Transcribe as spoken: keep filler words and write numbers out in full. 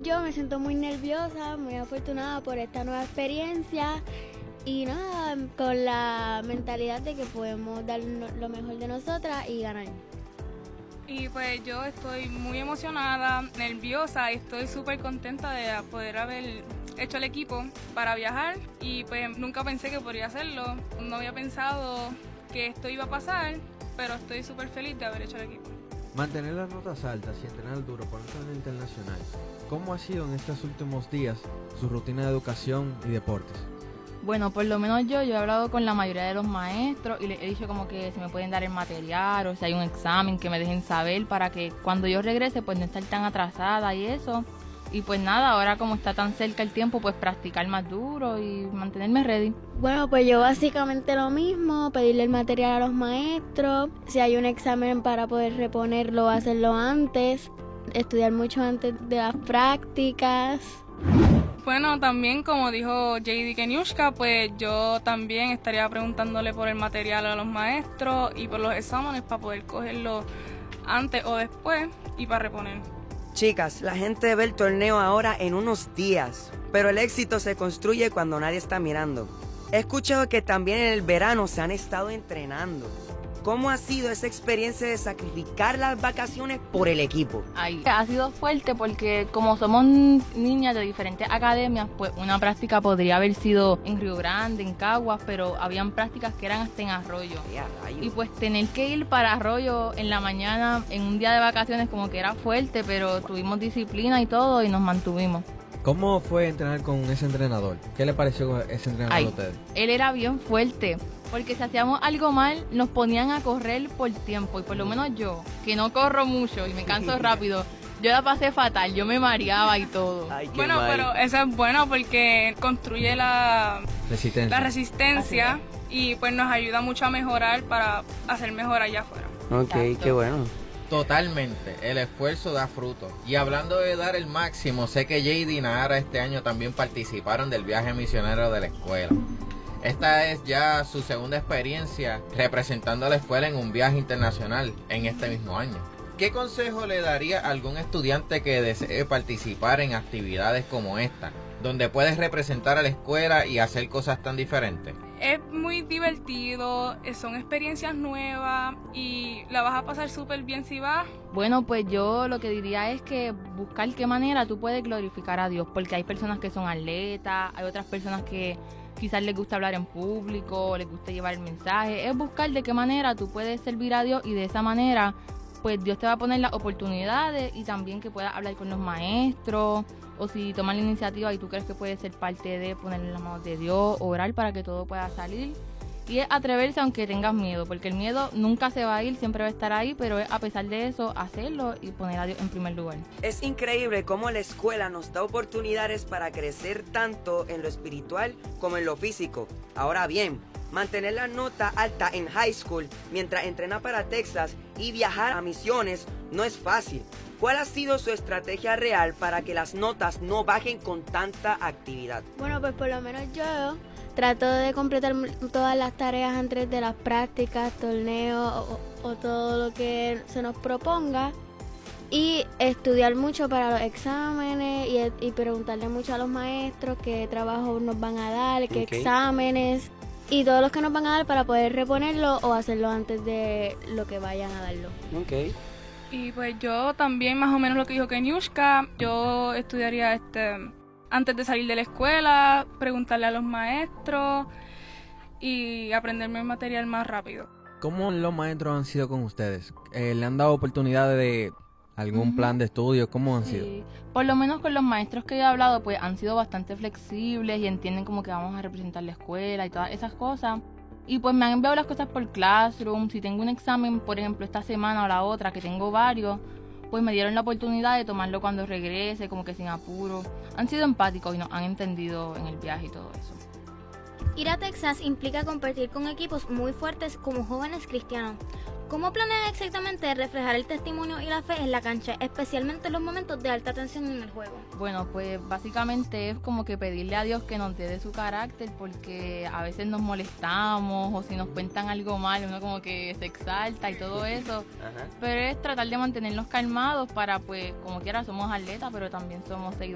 yo me siento muy nerviosa, muy afortunada por esta nueva experiencia y nada, con la mentalidad de que podemos dar lo mejor de nosotras y ganar. Y pues yo estoy muy emocionada, nerviosa y estoy súper contenta de poder haber hecho el equipo para viajar y pues nunca pensé que podría hacerlo, no había pensado que esto iba a pasar, pero estoy súper feliz de haber hecho el equipo. Mantener las notas altas y entrenar duro para un torneo internacional. ¿Cómo ha sido en estos últimos días su rutina de educación y deportes? Bueno, por lo menos yo, yo he hablado con la mayoría de los maestros y les he dicho como que si me pueden dar el material o si hay un examen que me dejen saber para que cuando yo regrese pues no estar tan atrasada y eso. Y pues nada, ahora como está tan cerca el tiempo, pues practicar más duro y mantenerme ready. Bueno, pues yo básicamente lo mismo, pedirle el material a los maestros, si hay un examen para poder reponerlo, hacerlo antes, estudiar mucho antes de las prácticas. Bueno, también como dijo J D Keniushka, pues yo también estaría preguntándole por el material a los maestros y por los exámenes para poder cogerlo antes o después y para reponer. Chicas, la gente ve el torneo ahora en unos días, pero el éxito se construye cuando nadie está mirando. He escuchado que también en el verano se han estado entrenando. ¿Cómo ha sido esa experiencia de sacrificar las vacaciones por el equipo? Ay, ha sido fuerte porque como somos niñas de diferentes academias, pues una práctica podría haber sido en Río Grande, en Caguas, pero habían prácticas que eran hasta en Arroyo. Y pues tener que ir para Arroyo en la mañana, en un día de vacaciones, como que era fuerte, pero tuvimos disciplina y todo y nos mantuvimos. ¿Cómo fue entrenar con ese entrenador? ¿Qué le pareció ese entrenador Ay, a ustedes? Él era bien fuerte, porque si hacíamos algo mal, nos ponían a correr por tiempo. Y por lo menos yo, que no corro mucho y me canso rápido, yo la pasé fatal, yo me mareaba y todo. Ay, Bueno, mal. pero eso es bueno porque construye la Resistencia. la resistencia y pues nos ayuda mucho a mejorar para hacer mejor allá afuera. Ok, Exacto. qué bueno. Totalmente, el esfuerzo da fruto. Y hablando de dar el máximo, sé que J D y Nahara este año también participaron del viaje misionero de la escuela. Esta es ya su segunda experiencia representando a la escuela en un viaje internacional en este mismo año. ¿Qué consejo le daría a algún estudiante que desee participar en actividades como esta, donde puedes representar a la escuela y hacer cosas tan diferentes? Es muy divertido, son experiencias nuevas y la vas a pasar súper bien si vas. Bueno, pues yo lo que diría es que buscar qué manera tú puedes glorificar a Dios, porque hay personas que son atletas, hay otras personas que quizás les gusta hablar en público, les gusta llevar el mensaje. Es buscar de qué manera tú puedes servir a Dios y de esa manera pues Dios te va a poner las oportunidades y también que puedas hablar con los maestros o si toman la iniciativa y tú crees que puedes ser parte de ponerle en las manos de Dios, orar para que todo pueda salir. Y es atreverse aunque tengas miedo, porque el miedo nunca se va a ir, siempre va a estar ahí, pero es a pesar de eso hacerlo y poner a Dios en primer lugar. Es increíble cómo la escuela nos da oportunidades para crecer tanto en lo espiritual como en lo físico. Ahora bien, mantener la nota alta en high school mientras entrena para Texas y viajar a misiones no es fácil. ¿Cuál ha sido su estrategia real para que las notas no bajen con tanta actividad? Bueno, pues por lo menos yo trato de completar todas las tareas antes de las prácticas, torneos o, o todo lo que se nos proponga y estudiar mucho para los exámenes y, y preguntarle mucho a los maestros qué trabajos nos van a dar, qué Okay. exámenes y todos los que nos van a dar para poder reponerlo o hacerlo antes de lo que vayan a darlo. Ok. Y pues yo también, más o menos lo que dijo Keniushka, yo estudiaría este antes de salir de la escuela, preguntarle a los maestros y aprenderme el material más rápido. ¿Cómo los maestros han sido con ustedes? Eh, ¿Le han dado oportunidad de algún Ujú. plan de estudio? ¿Cómo han sido? Sí. Por lo menos con los maestros que yo he hablado, pues han sido bastante flexibles y entienden como que vamos a representar la escuela y todas esas cosas. Y pues me han enviado las cosas por Classroom. Si tengo un examen, por ejemplo, esta semana o la otra, que tengo varios, pues me dieron la oportunidad de tomarlo cuando regrese, como que sin apuro. Han sido empáticos y nos han entendido en el viaje y todo eso. Ir a Texas implica competir con equipos muy fuertes como Jóvenes Cristianos. ¿Cómo planean exactamente reflejar el testimonio y la fe en la cancha, especialmente en los momentos de alta tensión en el juego? Bueno, pues básicamente es como que pedirle a Dios que nos dé de su carácter, porque a veces nos molestamos o si nos cuentan algo mal, uno como que se exalta y todo eso. Ajá. Pero es tratar de mantenernos calmados para, pues, como quiera, somos atletas, pero también somos seguidores